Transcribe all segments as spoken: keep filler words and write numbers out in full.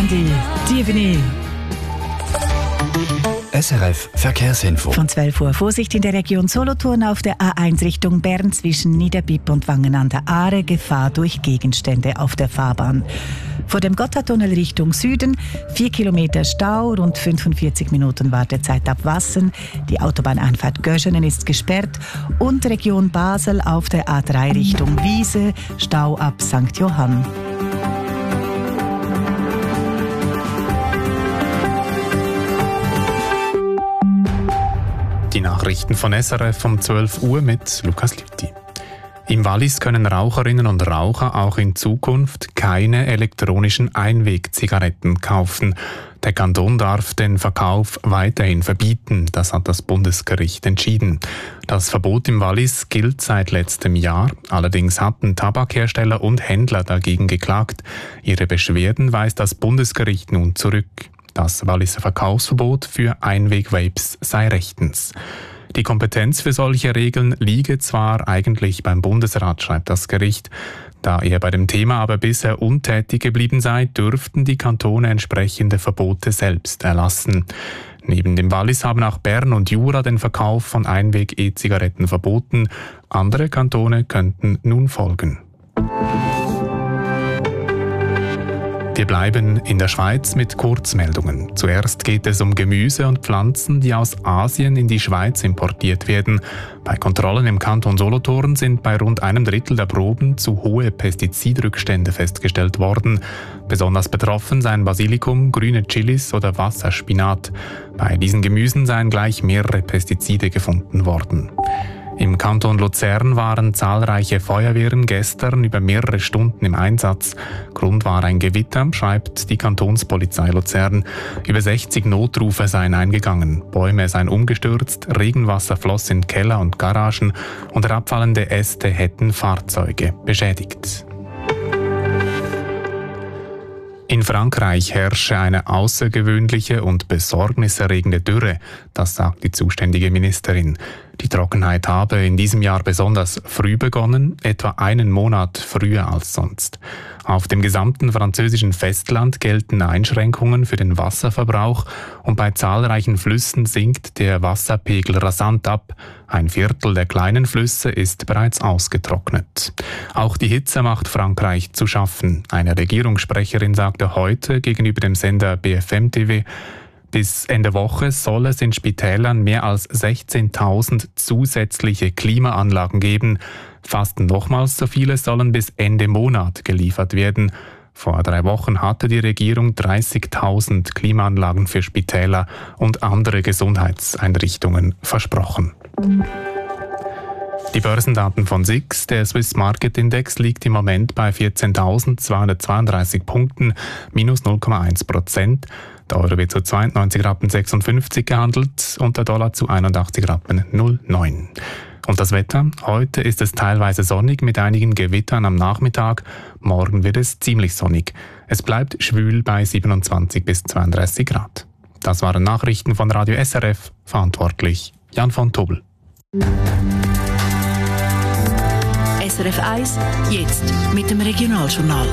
Sandy, bienvenue. S R F Verkehrsinfo. Von zwölf Uhr Vorsicht in der Region Solothurn auf der A eins Richtung Bern zwischen Niederbipp und Wangen an der Aare. Gefahr durch Gegenstände auf der Fahrbahn. Vor dem Gotthardtunnel Richtung Süden vier Kilometer Stau, rund fünfundvierzig Minuten Wartezeit ab Wassen. Die Autobahneinfahrt Göschenen ist gesperrt. Und Region Basel auf der A drei Richtung Wiese. Stau ab Sankt Johann. Die Nachrichten von S R F um zwölf Uhr mit Lukas Lüthi. Im Wallis können Raucherinnen und Raucher auch in Zukunft keine elektronischen Einwegzigaretten kaufen. Der Kanton darf den Verkauf weiterhin verbieten, das hat das Bundesgericht entschieden. Das Verbot im Wallis gilt seit letztem Jahr, allerdings hatten Tabakhersteller und Händler dagegen geklagt. Ihre Beschwerden weist das Bundesgericht nun zurück. Das Walliser Verkaufsverbot für Einweg-Vapes sei rechtens. Die Kompetenz für solche Regeln liege zwar eigentlich beim Bundesrat, schreibt das Gericht. Da er bei dem Thema aber bisher untätig geblieben sei, dürften die Kantone entsprechende Verbote selbst erlassen. Neben dem Wallis haben auch Bern und Jura den Verkauf von Einweg-E-Zigaretten verboten. Andere Kantone könnten nun folgen. Wir bleiben in der Schweiz mit Kurzmeldungen. Zuerst geht es um Gemüse und Pflanzen, die aus Asien in die Schweiz importiert werden. Bei Kontrollen im Kanton Solothurn sind bei rund einem Drittel der Proben zu hohe Pestizidrückstände festgestellt worden. Besonders betroffen seien Basilikum, grüne Chilis oder Wasserspinat. Bei diesen Gemüsen seien gleich mehrere Pestizide gefunden worden. Im Kanton Luzern waren zahlreiche Feuerwehren gestern über mehrere Stunden im Einsatz. Grund war ein Gewitter, schreibt die Kantonspolizei Luzern. Über sechzig Notrufe seien eingegangen. Bäume seien umgestürzt, Regenwasser floss in Keller und Garagen und herabfallende Äste hätten Fahrzeuge beschädigt. In Frankreich herrsche eine außergewöhnliche und besorgniserregende Dürre, das sagt die zuständige Ministerin. Die Trockenheit habe in diesem Jahr besonders früh begonnen, etwa einen Monat früher als sonst. Auf dem gesamten französischen Festland gelten Einschränkungen für den Wasserverbrauch und bei zahlreichen Flüssen sinkt der Wasserpegel rasant ab. Ein Viertel der kleinen Flüsse ist bereits ausgetrocknet. Auch die Hitze macht Frankreich zu schaffen. Eine Regierungssprecherin sagte heute gegenüber dem Sender B F M T V, bis Ende Woche soll es in Spitälern mehr als sechzehntausend zusätzliche Klimaanlagen geben. Fast nochmals so viele sollen bis Ende Monat geliefert werden. Vor drei Wochen hatte die Regierung dreißigtausend Klimaanlagen für Spitäler und andere Gesundheitseinrichtungen versprochen. Die Börsendaten von S I X, der Swiss Market Index, liegt im Moment bei vierzehntausendzweihundertzweiunddreißig Punkten, minus null Komma eins Prozent. Der Euro wird zu zweiundneunzig Rappen sechsundfünfzig gehandelt und der Dollar zu einundachtzig Rappen null Komma neun. Und das Wetter? Heute ist es teilweise sonnig mit einigen Gewittern am Nachmittag. Morgen wird es ziemlich sonnig. Es bleibt schwül bei siebenundzwanzig bis zweiunddreißig Grad. Das waren Nachrichten von Radio S R F. Verantwortlich Jan von Tobel. S R F eins, jetzt mit dem Regionaljournal.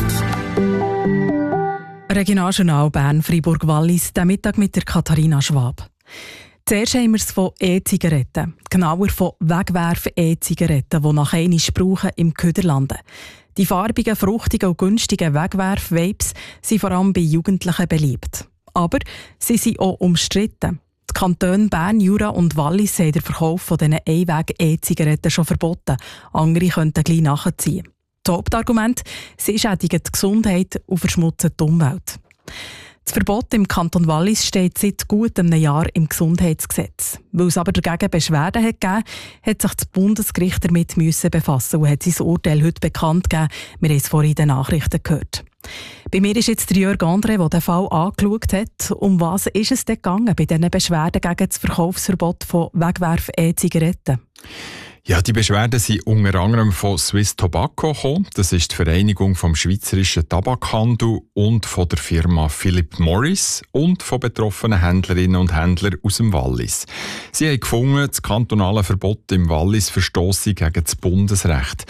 Regionaljournal Bern-Fribourg-Wallis, der Mittag mit der Katharina Schwab. Zuerst haben wir es von E-Zigaretten, genauer von Wegwerf-E-Zigaretten, die nach einmal brauchen im Köder landen. Die farbigen, fruchtigen und günstigen Wegwerf-Vapes sind vor allem bei Jugendlichen beliebt. Aber sie sind auch umstritten. Die Kantone Bern, Jura und Wallis haben den Verkauf von diesen Einweg-E-Zigaretten schon verboten. Andere könnten gleich nachziehen. Das Hauptargument: sie schädigen die Gesundheit und verschmutzen die Umwelt. Das Verbot im Kanton Wallis steht seit gut einem Jahr im Gesundheitsgesetz. Weil es aber dagegen Beschwerden hat gegeben, hat sich das Bundesgericht damit müssen befassen und hat sein Urteil heute bekannt gegeben. Wir haben es vorhin in den Nachrichten gehört. Bei mir ist jetzt der Jörg André, der den Fall angeschaut hat. Um was ist es denn gegangen bei diesen Beschwerden gegen das Verkaufsverbot von Wegwerf-E-Zigaretten? Ja, die Beschwerden sind unter anderem von Swiss Tobacco gekommen. Das ist die Vereinigung vom schweizerischen Tabakhandel und von der Firma Philip Morris und von betroffenen Händlerinnen und Händlern aus dem Wallis. Sie haben gefunden, das kantonale Verbot im Wallis verstosse gegen das Bundesrecht.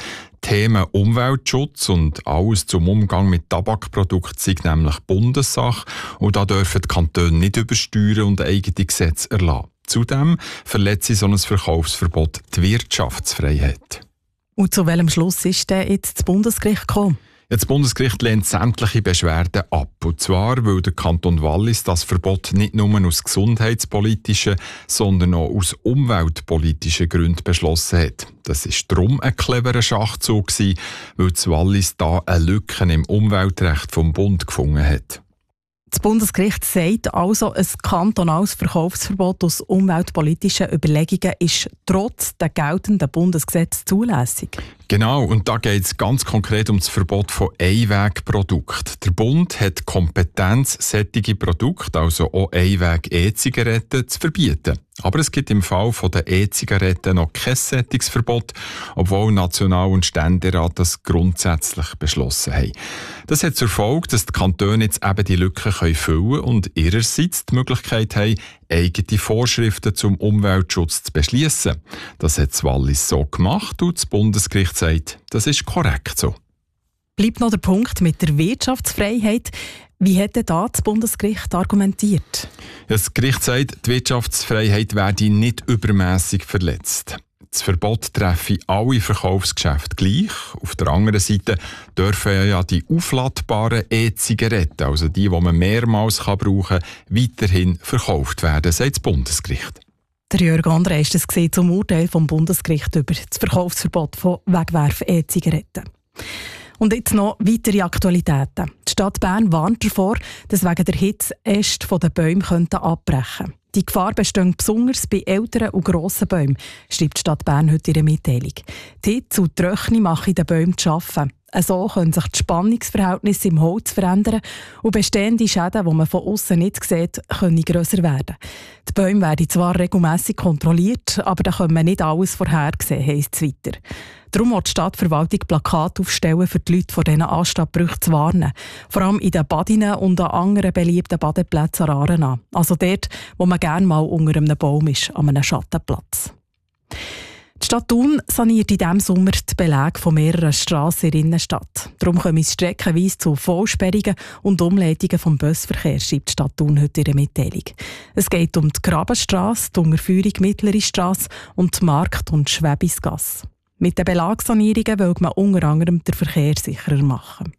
Themen Umweltschutz und alles zum Umgang mit Tabakprodukten sind nämlich Bundessache und da dürfen die Kantone nicht übersteuern und eigene Gesetze erlassen. Zudem verletzt so ein Verkaufsverbot die Wirtschaftsfreiheit. Und zu welchem Schluss ist denn jetzt das Bundesgericht gekommen? Das Bundesgericht lehnt sämtliche Beschwerden ab. Und zwar, weil der Kanton Wallis das Verbot nicht nur aus gesundheitspolitischen, sondern auch aus umweltpolitischen Gründen beschlossen hat. Das war darum ein cleverer Schachzug, weil das Wallis da eine Lücke im Umweltrecht vom Bund gefunden hat. Das Bundesgericht sagt also, ein kantonales Verkaufsverbot aus umweltpolitischen Überlegungen ist trotz der geltenden Bundesgesetze zulässig. Genau, und da geht es ganz konkret um das Verbot von Einwegprodukten. Der Bund hat Kompetenz, solche Produkte, also auch Einweg-E-Zigaretten, zu verbieten. Aber es gibt im Fall der E-Zigaretten noch kein solches Verbot, obwohl National- und Ständerat das grundsätzlich beschlossen haben. Das hat zur Folge, dass die Kantone jetzt eben die Lücken füllen können und ihrerseits die Möglichkeit haben, eigene Vorschriften zum Umweltschutz zu beschließen. Das hat das Wallis so gemacht und das Bundesgericht sagt, das ist korrekt so. Bleibt noch der Punkt mit der Wirtschaftsfreiheit. Wie hat denn da das Bundesgericht argumentiert? Das Gericht sagt, die Wirtschaftsfreiheit werde nicht übermässig verletzt. Das Verbot treffe alle Verkaufsgeschäfte gleich. Auf der anderen Seite dürfen ja die aufladbaren E-Zigaretten, also die, die man mehrmals brauchen kann, weiterhin verkauft werden, sagt das Bundesgericht. Der Jörg André ist es gesehen zum Urteil vom Bundesgericht über das Verkaufsverbot von Wegwerf-E-Zigaretten. Und jetzt noch weitere Aktualitäten. Die Stadt Bern warnt davor, dass wegen der Hitze Äste der Bäume abbrechen könnten. Die Gefahr besteht besonders bei älteren und grossen Bäumen, schreibt die Stadt Bern heute in ihrer Mitteilung. Die Hitze und die Trockenheit machen den Bäumen zu arbeiten. So können sich die Spannungsverhältnisse im Holz verändern und bestehende Schäden, die man von außen nicht sieht, können grösser werden. Die Bäume werden zwar regelmässig kontrolliert, aber da können wir nicht alles vorhersehen, heisst es weiter. Darum wird die Stadtverwaltung Plakate aufstellen, für die Leute vor diesen Anstandbrüchen zu warnen. Vor allem in den Badinen und an anderen beliebten Badeplätzen an Aarau. Also dort, wo man gerne mal unter einem Baum ist, an einem Schattenplatz. Die Stadt Thun saniert in diesem Sommer die Belege von mehreren Strassen in der Innenstadt. Darum kommen es streckenweise zu Vollsperrungen und Umleitungen vom Busverkehr, schreibt die Stadt Thun heute in der Mitteilung. Es geht um die Grabenstrasse, die Unterführung Mittlere Strasse und die Markt- und Schwäbisgasse. Mit den Belagssanierungen will man unter anderem den Verkehr sicherer machen.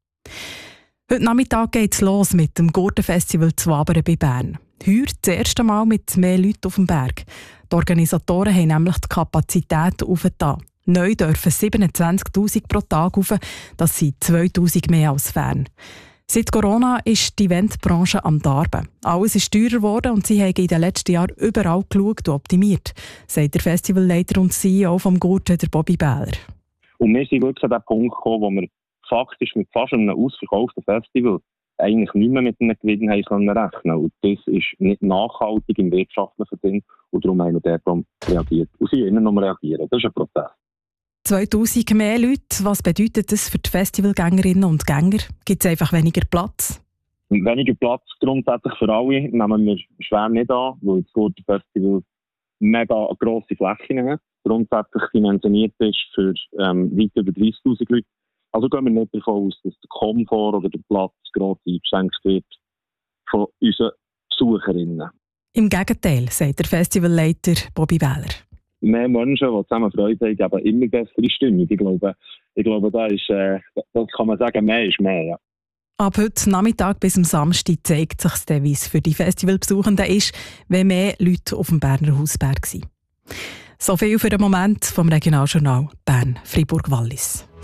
Heute Nachmittag geht es los mit dem Gurtenfestival zu Wabern bei Bern. Heuer das erste Mal mit mehr Leuten auf dem Berg. Die Organisatoren haben nämlich die Kapazität aufgetan. Neu dürfen siebenundzwanzigtausend pro Tag rauf, das sind zweitausend mehr als fern. Seit Corona ist die Eventbranche am Darben. Alles ist teurer geworden und sie haben in den letzten Jahren überall geschaut und optimiert, sagt der Festivalleiter und C E O vom Gurten, der Bobby Bähler. Und wir sind wirklich an den Punkt gekommen, wo wir faktisch mit fast einem ausverkauften Festival eigentlich nicht mehr mit einem Gewinn haben können rechnen. Und das ist nicht nachhaltig im wirtschaftlichen Sinn und darum haben wir dort reagiert. Und sie immer noch reagieren. Das ist ein Prozess. zweitausend mehr Leute, was bedeutet das für die Festivalgängerinnen und Gänger? Gibt es einfach weniger Platz? Weniger Platz grundsätzlich für alle nehmen wir schwer nicht an, weil das Gurtenfestival mega grosse Flächen hat. Grundsätzlich dimensioniert ist für ähm, weit über dreissigtausend Leute. Also gehen wir nicht davon aus, dass der Komfort oder der Platz gross eingeschränkt wird von unseren Besucherinnen. Im Gegenteil, sagt der Festivalleiter Bobby Bähler. Mehr Menschen, die zusammen Freude haben, geben immer bessere Stimmung. Ich glaube, ich glaube da ist, äh, das kann man sagen, mehr ist mehr. Ja. Ab heute Nachmittag bis am Samstag zeigt sich dann, wie es für die Festivalbesuchenden ist, wenn mehr Leute auf dem Berner Hausberg sind. So viel für den Moment vom Regionaljournal Bern-Fribourg-Wallis.